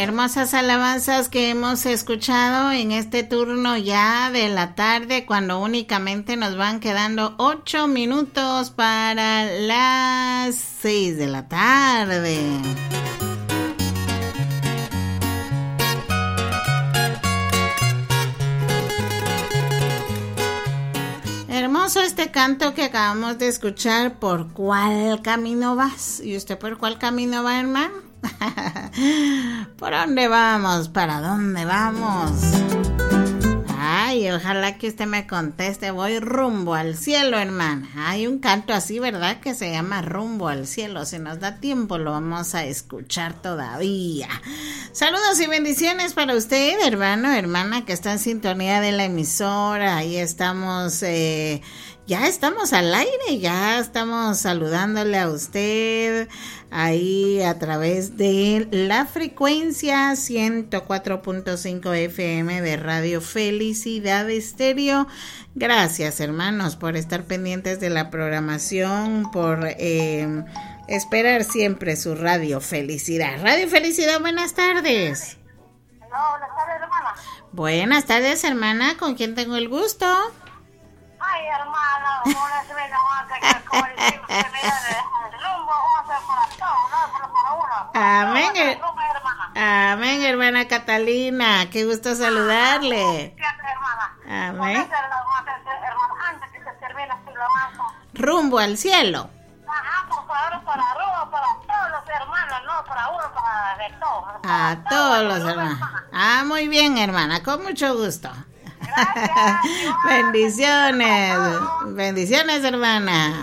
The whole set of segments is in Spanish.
hermosas alabanzas que hemos escuchado en este turno ya de la tarde, cuando únicamente nos van quedando 8 minutos para las 6 de la tarde. Hermoso este canto que acabamos de escuchar. ¿Por cuál camino vas? ¿Y usted por cuál camino va, hermano? ¿Por dónde vamos? ¿Para dónde vamos? Ay, ojalá que usted me conteste. Voy rumbo al cielo, hermana. Hay un canto así, ¿verdad? Que se llama Rumbo al cielo. Si nos da tiempo lo vamos a escuchar todavía. Saludos y bendiciones para usted, hermano, hermana, que está en sintonía de la emisora. Ahí estamos, ya estamos al aire, ya estamos saludándole a usted ahí a través de la frecuencia 104.5 FM de Radio Felicidad Estéreo. Gracias, hermanos, por estar pendientes de la programación, por esperar siempre su Radio Felicidad. Radio Felicidad, buenas tardes. Buenas tardes, hermana. Buenas tardes, hermana, ¿con quién tengo el gusto? Ay, hermana, como les ve la marca que como decimos que me da el rumbo, vamos a hacer para todos, no solo para uno. Amén, amén, hermana Catalina, qué gusto saludarle. Gracias, hermana. Amén. Hermana, antes que se termine así la mano. Rumbo al cielo. Ajá, por favor, para rumbo, para todos los hermanos, no para uno, para de todos. A todos los hermanos. Ah, muy bien, hermana, con mucho gusto. Gracias. Bendiciones, bendiciones, hermana.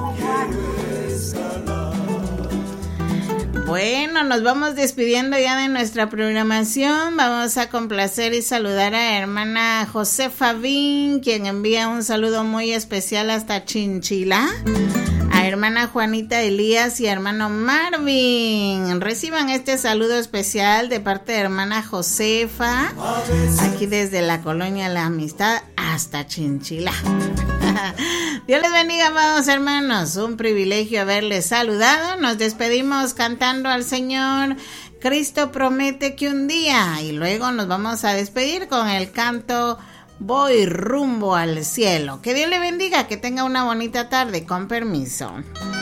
Bueno, nos vamos despidiendo ya de nuestra programación. Vamos a complacer y saludar a hermana Josefa Bin, quien envía un saludo muy especial hasta Chinchila. A hermana Juanita Elías y a hermano Marvin. Reciban este saludo especial de parte de hermana Josefa, aquí desde la colonia La Amistad hasta Chinchila. Dios les bendiga, amados hermanos. Un privilegio haberles saludado. Nos despedimos cantando al Señor Cristo promete que un día, y luego nos vamos a despedir con el canto Voy rumbo al cielo. Que Dios le bendiga, que tenga una bonita tarde. Con permiso.